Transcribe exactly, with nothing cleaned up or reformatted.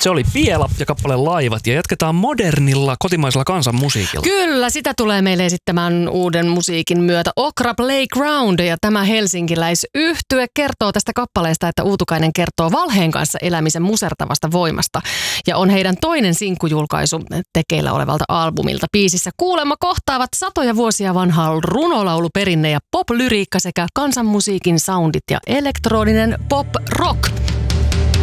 Se oli Piela ja kappale Laivat ja jatketaan modernilla kotimaisella kansanmusiikilla. Kyllä, sitä tulee meille esittämään uuden musiikin myötä Okra Playground ja tämä helsinkiläisyhtye kertoo tästä kappaleesta, että Uutukainen kertoo valheen kanssa elämisen musertavasta voimasta ja on heidän toinen sinkkujulkaisu tekeillä olevalta albumilta. Biisissä kuulemma kohtaavat satoja vuosia vanhaa runolauluperinne ja pop-lyriikka sekä kansanmusiikin soundit ja elektroninen pop-rock.